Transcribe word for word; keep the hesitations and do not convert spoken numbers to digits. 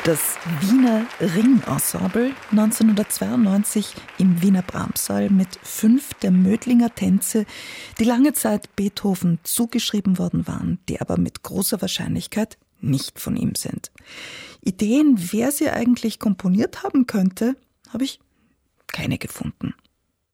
Das Wiener Ringensemble, neunzehnhundertzweiundneunzig im Wiener Bramsaal mit fünf der Mödlinger Tänze, die lange Zeit Beethoven zugeschrieben worden waren, die aber mit großer Wahrscheinlichkeit nicht von ihm sind. Ideen, wer sie eigentlich komponiert haben könnte, habe ich keine gefunden.